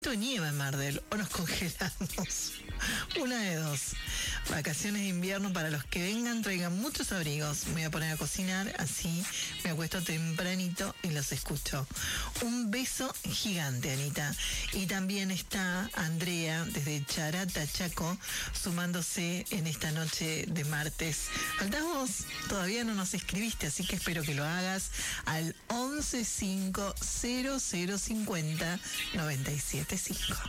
nieva en Mar del o nos congelamos. Una de dos. Vacaciones de invierno para los que vengan, traigan muchos abrigos. Me voy a poner a cocinar, así me acuesto tempranito y los escucho. Un beso gigante, Anita. Y también está Andrea desde Charata, Chaco, sumándose en esta noche de martes. Faltás vos, todavía no nos escribiste, así que espero que lo hagas al 11 5 00 50 97 5.